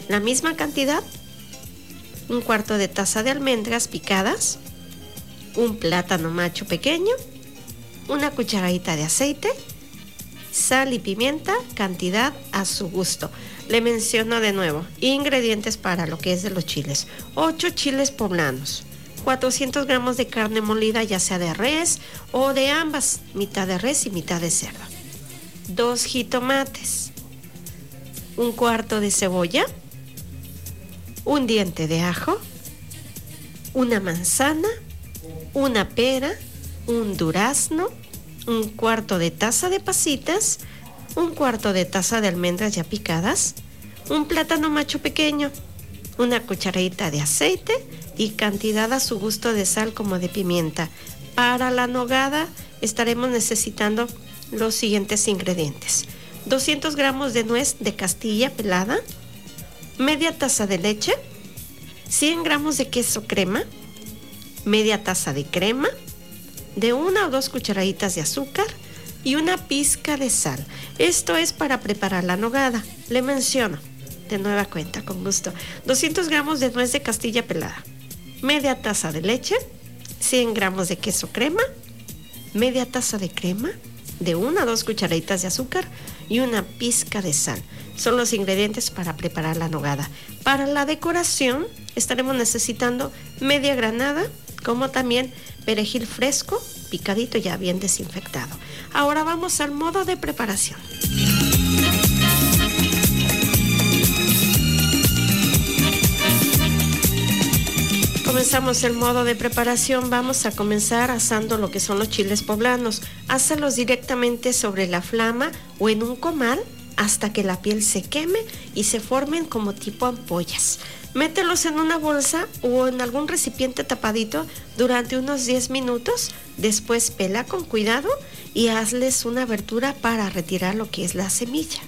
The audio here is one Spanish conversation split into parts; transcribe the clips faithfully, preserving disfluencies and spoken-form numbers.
La misma cantidad, un cuarto de taza de almendras picadas, un plátano macho pequeño, una cucharadita de aceite, sal y pimienta, cantidad a su gusto. Le menciono de nuevo, ingredientes para lo que es de los chiles. ocho chiles poblanos, cuatrocientos gramos de carne molida, ya sea de res o de ambas, mitad de res y mitad de cerdo. dos jitomates, un cuarto de cebolla, un diente de ajo, una manzana, una pera, un durazno, un cuarto de taza de pasitas, un cuarto de taza de almendras ya picadas, un plátano macho pequeño, una cucharadita de aceite y cantidad a su gusto de sal como de pimienta. Para la nogada estaremos necesitando los siguientes ingredientes: doscientos gramos de nuez de Castilla pelada, media taza de leche, cien gramos de queso crema, media taza de crema, de una o dos cucharaditas de azúcar y una pizca de sal. Esto es para preparar la nogada. Le menciono de nueva cuenta, con gusto: doscientos gramos de nuez de Castilla pelada, media taza de leche, cien gramos de queso crema, media taza de crema, de una a dos cucharaditas de azúcar y una pizca de sal. Son los ingredientes para preparar la nogada. Para la decoración estaremos necesitando media granada, como también perejil fresco, picadito ya bien desinfectado. Ahora vamos al modo de preparación. Comenzamos el modo de preparación. Vamos a comenzar asando lo que son los chiles poblanos. Házalos directamente sobre la flama o en un comal hasta que la piel se queme y se formen como tipo ampollas. Mételos en una bolsa o en algún recipiente tapadito durante unos diez minutos. Después pela con cuidado y hazles una abertura para retirar lo que es la semilla.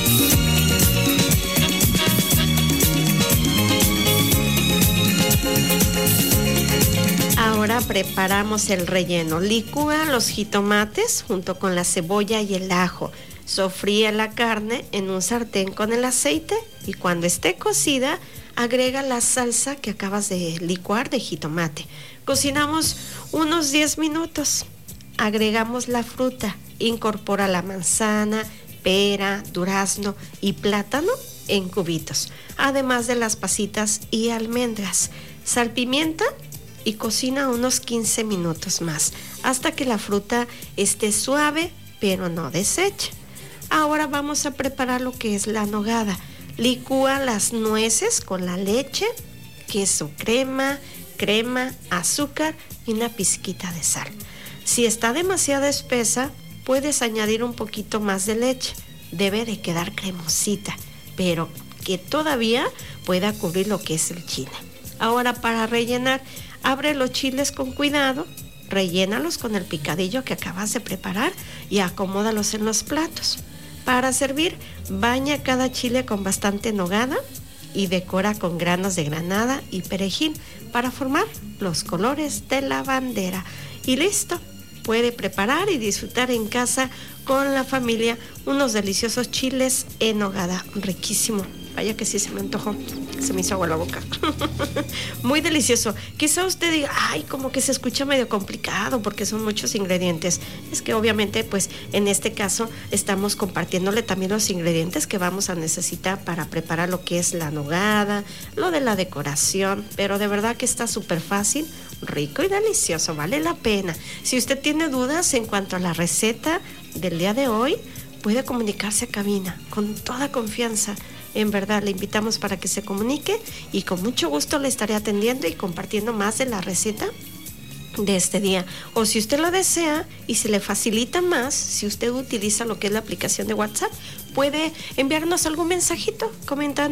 Ahora preparamos el relleno. Licúa los jitomates junto con la cebolla y el ajo. Sofríe la carne en un sartén con el aceite y cuando esté cocida, agrega la salsa que acabas de licuar de jitomate. Cocinamos unos diez minutos. Agregamos la fruta. Incorpora la manzana, pera, durazno y plátano en cubitos, además de las pasitas y almendras. Salpimienta y cocina unos quince minutos más hasta que la fruta esté suave pero no deshecha. Ahora vamos a preparar lo que es la nogada. Licúa las nueces con la leche, queso crema, crema, azúcar y una pizquita de sal. Si está demasiado espesa, puedes añadir un poquito más de leche. Debe de quedar cremosita, pero que todavía pueda cubrir lo que es el chile. Ahora para rellenar, abre los chiles con cuidado, rellénalos con el picadillo que acabas de preparar y acomódalos en los platos. Para servir, baña cada chile con bastante nogada y decora con granos de granada y perejil para formar los colores de la bandera. Y listo, puede preparar y disfrutar en casa con la familia unos deliciosos chiles en nogada. Riquísimo. Vaya que sí se me antojó, se me hizo agua la boca. Muy delicioso. Quizá usted diga, ay, como que se escucha medio complicado porque son muchos ingredientes. Es que obviamente, pues, en este caso estamos compartiéndole también los ingredientes que vamos a necesitar para preparar lo que es la nogada, lo de la decoración, pero de verdad que está súper fácil, rico y delicioso, vale la pena. Si usted tiene dudas en cuanto a la receta del día de hoy, puede comunicarse a cabina con toda confianza. En verdad, le invitamos para que se comunique y con mucho gusto le estaré atendiendo y compartiendo más de la receta de este día. O si usted lo desea y se le facilita más, si usted utiliza lo que es la aplicación de WhatsApp, puede enviarnos algún mensajito comentando